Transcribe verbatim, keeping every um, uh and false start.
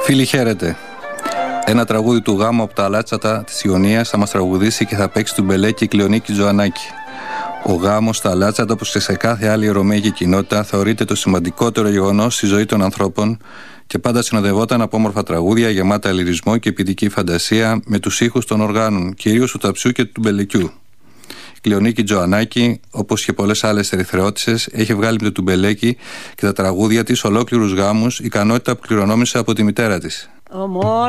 Φίλοι, χαίρετε. Ένα τραγούδι του γάμου από τα Αλάτσατα της Ιωνίας θα μας τραγουδήσει και θα παίξει του Μπελέκη η Κλεονίκη Τζοανάκη. Ο γάμος στα Αλάτσατα, όπως και σε κάθε άλλη ρωμαϊκή κοινότητα, θεωρείται το σημαντικότερο γεγονός στη ζωή των ανθρώπων και πάντα συνοδευόταν από όμορφα τραγούδια γεμάτα λυρισμό και ποιητική φαντασία με τους ήχους των οργάνων, κυρίως του ταψιού και του μπελεκιού. Η Κλεονίκη Τζοανάκη, όπως και πολλές άλλες ερυθρεώτισσες, έχει βγάλει με το τουμπελέκι και τα τραγούδια της ολόκληρους γάμους, ικανότητα που κληρονόμησε από τη μητέρα της.